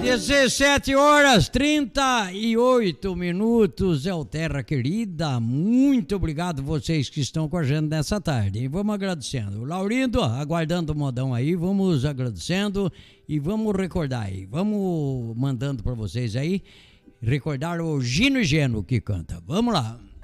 17 horas 38 minutos, é o Terra Querida. Muito obrigado vocês que estão com a gente nessa tarde. E vamos agradecendo. O Laurindo, aguardando o modão aí, vamos agradecendo e vamos recordar aí. Vamos mandando para vocês aí, recordar o Gino e Geno que canta. Vamos lá.